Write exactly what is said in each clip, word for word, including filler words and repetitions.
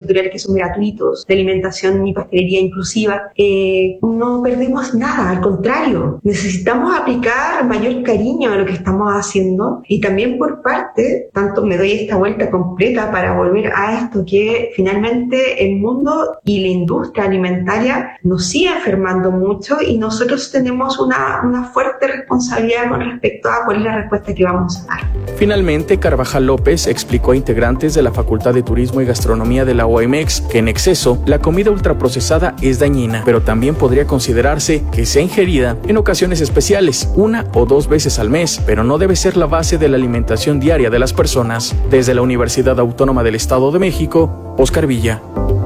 tutoriales que son gratuitos de alimentación y pastelería inclusiva, eh, no perdemos nada, al contrario, necesitamos aplicar mayor cariño a lo que estamos haciendo y también por parte, tanto me doy esta vuelta completa para volver a esto, que finalmente el mundo y la industria alimentaria nos sigue enfermando mucho y nosotros tenemos una, una fuerte responsabilidad con respecto a cuál es la respuesta que vamos a dar. Finalmente, Carvajal López explicó a integrantes de la Facultad de Turismo y Gastronomía de la U A M X que en exceso la comida ultraprocesada es dañina, pero también podría considerarse que sea ingerida en ocasiones especiales, una o dos veces al mes, pero no debe ser la base de la alimentación diaria de las personas. Desde la Universidad Autónoma del Estado de México, Oscar Villa.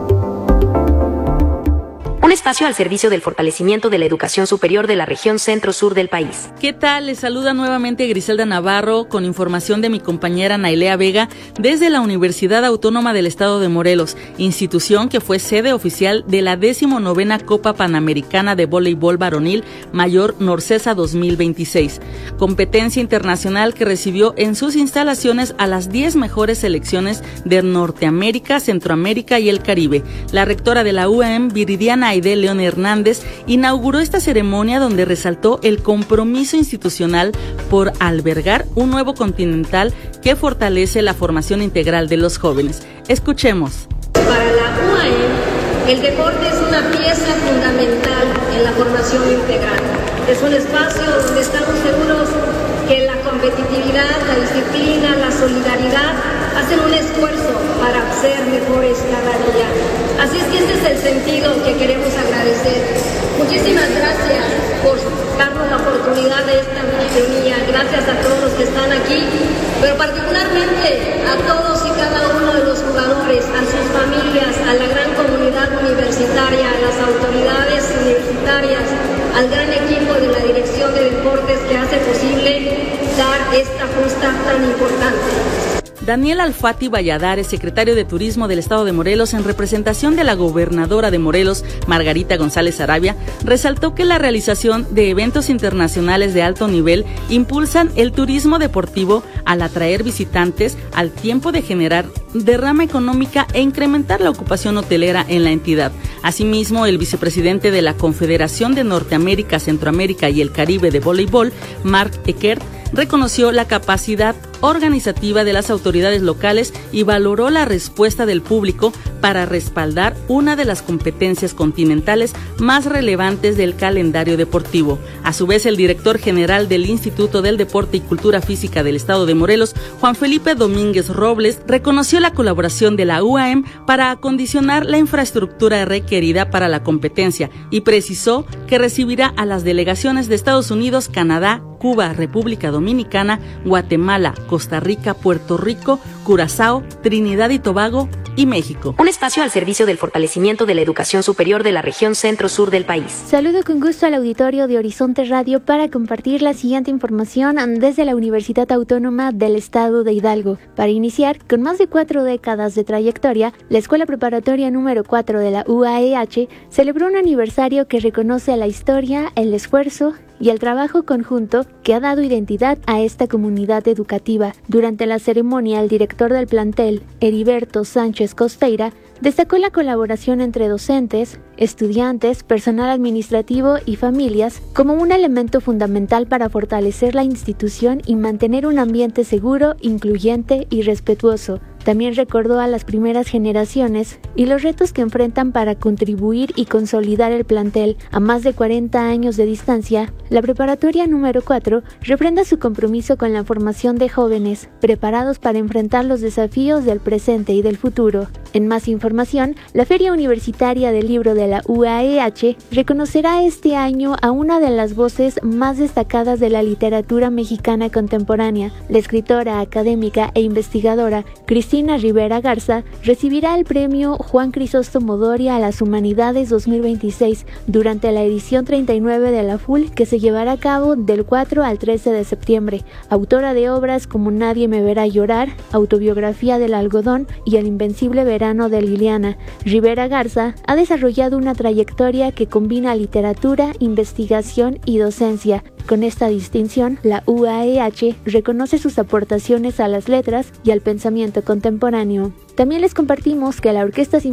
Un espacio al servicio del fortalecimiento de la educación superior de la región centro-sur del país. ¿Qué tal? Les saluda nuevamente Griselda Navarro con información de mi compañera Nailea Vega desde la Universidad Autónoma del Estado de Morelos, institución que fue sede oficial de la decimonovena Copa Panamericana de Voleibol Varonil Mayor Norcesa dos mil veintiséis, competencia internacional que recibió en sus instalaciones a las diez mejores selecciones de Norteamérica, Centroamérica y el Caribe. La rectora de la U A M, Viridiana Aide León Hernández, inauguró esta ceremonia donde resaltó el compromiso institucional por albergar un nuevo continental que fortalece la formación integral de los jóvenes. Escuchemos. Para la U A M, el deporte es una pieza fundamental en la formación integral. Es un espacio donde estamos seguros que la competitividad, la disciplina, la solidaridad hacen un esfuerzo para ser mejores cada día. Así es que este es el sentido que queremos agradecer. Muchísimas gracias por darnos la oportunidad de esta reunión. Gracias a todos los que están aquí, pero particularmente a todos y cada uno de los jugadores, a sus familias, a la gran comunidad universitaria, a las autoridades universitarias, al gran equipo de la Dirección de Deportes que hace posible dar esta justa tan importante. Daniel Alfati Valladares, secretario de Turismo del Estado de Morelos, en representación de la gobernadora de Morelos, Margarita González Arabia, resaltó que la realización de eventos internacionales de alto nivel impulsan el turismo deportivo al atraer visitantes al tiempo de generar derrama económica e incrementar la ocupación hotelera en la entidad. Asimismo, el vicepresidente de la Confederación de Norteamérica, Centroamérica y el Caribe de Voleibol, Mark Eckert, reconoció la capacidad organizativa de las autoridades locales y valoró la respuesta del público para respaldar una de las competencias continentales más relevantes del calendario deportivo. A su vez, el director general del Instituto del Deporte y Cultura Física del Estado de Morelos, Juan Felipe Domínguez Robles, reconoció la colaboración de la U A M para acondicionar la infraestructura requerida para la competencia y precisó que recibirá a las delegaciones de Estados Unidos, Canadá, Cuba, República Dominicana, Guatemala, Costa Rica, Puerto Rico, Curazao, Trinidad y Tobago y México. Un espacio al servicio del fortalecimiento de la educación superior de la región centro-sur del país. Saludo con gusto al auditorio de Horizonte Radio para compartir la siguiente información desde la Universidad Autónoma del Estado de Hidalgo. Para iniciar, con más de cuatro décadas de trayectoria, la Escuela Preparatoria número cuatro de la U A E H celebró un aniversario que reconoce la historia, el esfuerzo y el trabajo conjunto que ha dado identidad a esta comunidad educativa. Durante la ceremonia, el director del plantel, Heriberto Sánchez Costeira, destacó la colaboración entre docentes, estudiantes, personal administrativo y familias como un elemento fundamental para fortalecer la institución y mantener un ambiente seguro, incluyente y respetuoso. También recordó a las primeras generaciones y los retos que enfrentan para contribuir y consolidar el plantel. A más de cuarenta años de distancia, la preparatoria número cuatro refrenda su compromiso con la formación de jóvenes preparados para enfrentar los desafíos del presente y del futuro. En más información, la Feria Universitaria del Libro de la U A E H reconocerá este año a una de las voces más destacadas de la literatura mexicana contemporánea. La escritora, académica e investigadora Cristina Rivera Garza recibirá el premio Juan Crisóstomo Doria a las Humanidades dos mil veintiséis durante la edición treinta y nueve de la F U L, que se llevará a cabo del cuatro al trece de septiembre. Autora de obras como Nadie me verá llorar, Autobiografía del algodón y El invencible verano de Liliana, Rivera Garza ha desarrollado una trayectoria que combina literatura, investigación y docencia. Con esta distinción, la U A E H reconoce sus aportaciones a las letras y al pensamiento contemporáneo. También les compartimos que la Orquesta